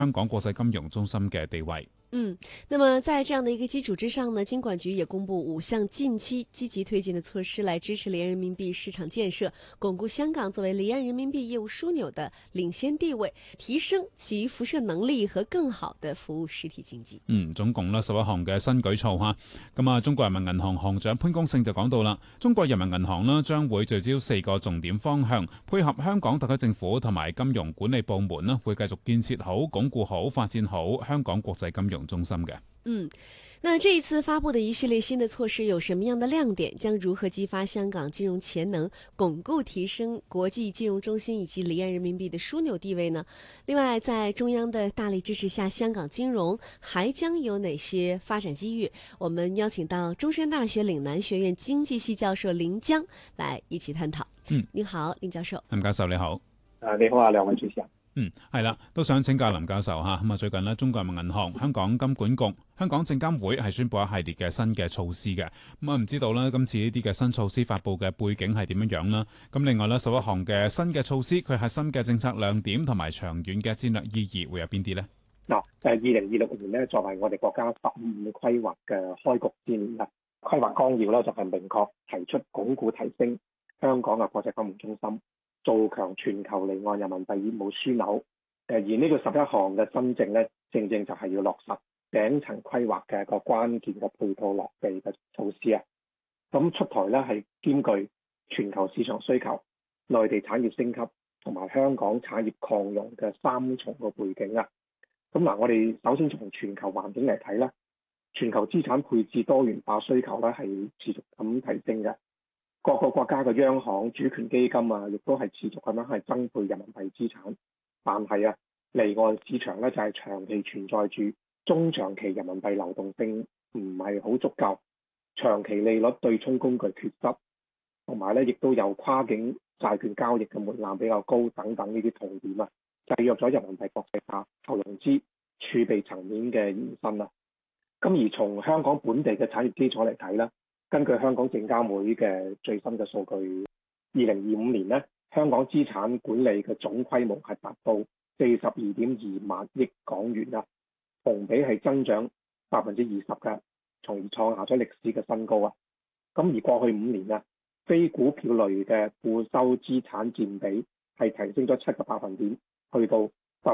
香港國際金融中心嘅地位。 那麼在這樣的一個基礎之上呢，金管局也公布5項近期積極推進的措施，來支持離岸人民幣市場建設，鞏固香港作為離岸人民幣業務樞紐的領先地位，提升其輻射能力和更好的服務實體經濟。 總共11項嘅新舉措吓。咁啊，中國人民銀行行長潘功勝就講到啦，中國人民銀行呢將會聚焦4個重點方向，配合香港特區政府同埋金融管理部門呢，會繼續建設好、鞏固好、發展好香港國際金融中心嘅。 那這一次發布的一系列新的措施有什麼樣的亮點？將如何激發香港金融潛能，鞏固提升國際金融中心以及離岸人民幣的樞紐地位呢？另外，在中央的大力支持下，香港金融還將有哪些發展機遇？我們邀請到中山大學嶺南學院經濟系教授林江來一起探討。你好，林教授。 林教授你好。 你好啊，兩位主持人。 係啦，都想請教林教授吓。咁啊，最近呢，中國人民銀行、香港金管局、香港證監會係宣布一系列嘅新嘅措施嘅。咁啊，唔知道呢，今次呢啲嘅新措施發布嘅背景係點樣樣啦？咁另外呢，11項嘅新嘅措施，佢核心嘅政策亮點同埋長遠嘅戰略意義會有邊啲呢？ 嗱，2026年呢，作為我哋國家15年規劃嘅開局之年啦，規劃綱要呢就係明確提出鞏固提升香港嘅國際金融中心，做強全球離岸人民幣業務樞紐。而呢個11項嘅新政呢，正正就係要落實頂層規劃嘅一個關鍵嘅配套落地嘅措施啊。咁出台呢係兼具全球市場需求、內地產業升級同埋香港產業擴容嘅3重個背景啊。咁嗱，我哋首先從全球環境嚟睇啦，全球資產配置多元化需求呢係持續咁提升嘅。各個國家嘅央行、主權基金啊，亦都係持續咁樣係增配人民幣資產。但係啊，離岸市場咧就係長期存在住中長期人民幣流動性唔係好足夠，長期利率對沖工具缺失，同埋咧亦都有跨境債券交易嘅門檻比較高等等呢啲痛點啊，制約咗人民幣國際化、投融資、儲備層面嘅延伸啦。咁而從香港本地嘅產業基礎嚟睇咧，根據香港證監會嘅最新嘅數據，2025年咧，香港資產管理嘅總規模係達到42.2萬億港元啦，同比係增長20%嘅，從而創下咗歷史嘅新高啊！咁而過去5年啊，非股票類嘅固收資產佔比係提升咗7個百分點，去到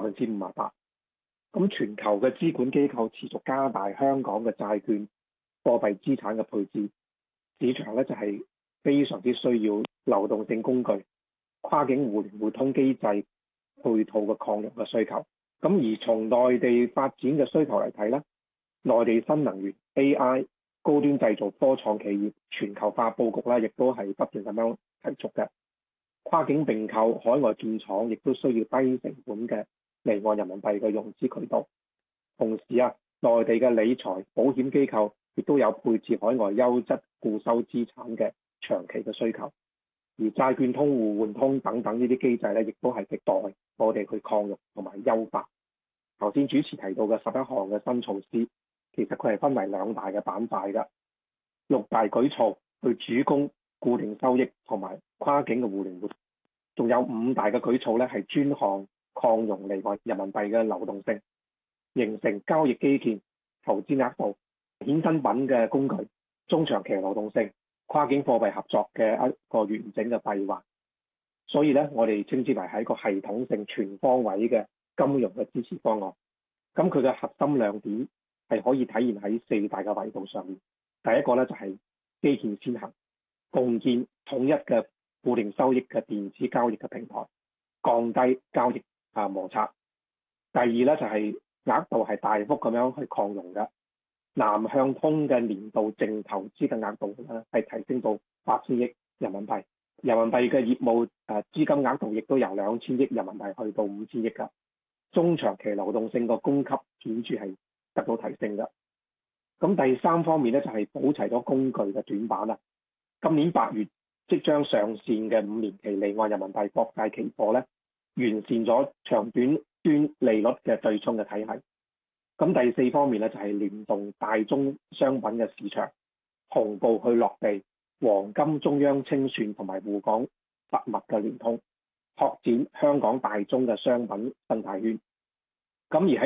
58%。咁全球嘅資管機構持續加大香港嘅債券、貨幣資產嘅配置，市場咧就係非常之需要流動性工具、跨境互聯互通機制配套嘅擴容嘅需求。咁而從內地發展嘅需求嚟睇咧，內地新能源、AI、高端製造、科創企業全球化佈局咧，亦都係不斷咁樣提速嘅。跨境並購、海外建廠，亦都需要低成本嘅離岸人民幣嘅融資渠道。同時啊，內地嘅理財保險機構亦都有配置海外優質固收資產嘅長期嘅需求。而債券通、互換通等等呢啲機制咧，亦都係亟待我哋去擴容同埋優化。頭先主持提到嘅11項嘅新措施，其實佢係分為2大嘅板塊㗎。6大舉措去主攻固定收益同埋跨境嘅互聯互通，仲有5大嘅舉措咧係專項擴容離岸人民幣嘅流動性，形成交易基建、投資額度、衍生品嘅工具、中長期流動性、跨境貨幣合作嘅一個完整嘅閉環。所以咧，我哋稱之為係一個系統性全方位嘅金融嘅支持方案。咁佢嘅核心亮點係可以體現喺4大嘅維度上面。第一個咧就係基建先行，共建統一嘅固定收益嘅電子交易嘅平台，降低交易摩擦。第二咧就係額度係大幅咁樣去擴容嘅，南向通嘅年度淨投資嘅額度咧係提升到8000億人民幣，人民幣嘅業務資金額度亦都由2000億人民幣去到5000億㗎。中長期流動性個供給顯著係得到提升㗎。咁第3方面咧就係補齊咗工具嘅短板啦。今年8月即將上線嘅5年期離岸人民幣國債期貨咧，完善咗長短端利率嘅對沖嘅體系。咁第4方面咧就係聯動大宗商品嘅市場，同步去落地黃金中央清算同埋滬港實物嘅聯通，拓展香港大宗嘅商品生態圈。 咁而喺